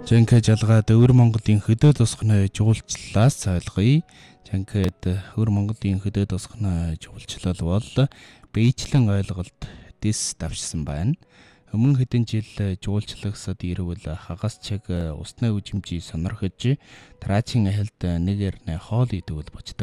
Жанка жалгаад өвөр Монголын хөдөө тосгоны жуулчлалаас ойлгоё. Жанкад өвөр Монголын хөдөө тосгоны жуулчлал бол биечлэн ойлголт дэс давшсан байна. Өмнө хэдэн жил жуулчлагсад ирвэл хагас чиг усны үжимжийг сонирхож траачийн ахилд нэг ярны хоол идэвэл бочдог